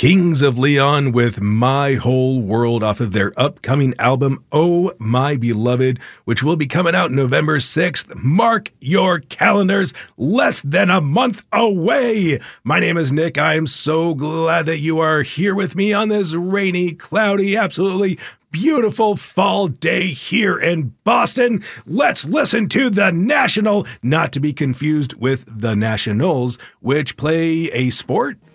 Kings of Leon with My Whole World off of their upcoming album, Oh My Beloved, which will be coming out November 6th. Mark your calendars, less than a month away. My name is Nick. I am so glad that you are here with me on this rainy, cloudy, absolutely beautiful fall day here in Boston. Let's listen to the National, not to be confused with the Nationals, which play a sport